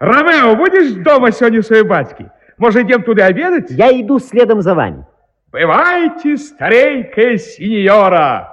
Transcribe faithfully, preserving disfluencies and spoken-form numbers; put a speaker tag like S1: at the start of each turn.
S1: Ромео, будешь дома сегодня у своей батьки? Может, идем туда обедать?
S2: Я иду следом за вами.
S1: Бывайте, старейкая синьора.